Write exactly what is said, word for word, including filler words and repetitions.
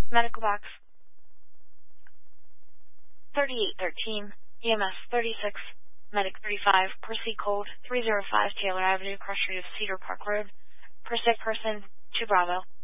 Medical box thirty-eight thirteen, E M S thirty-six, Medic thirty-five, proceed code three oh five Taylor Avenue, cross street of Cedar Park Road, per sick person, two Bravo.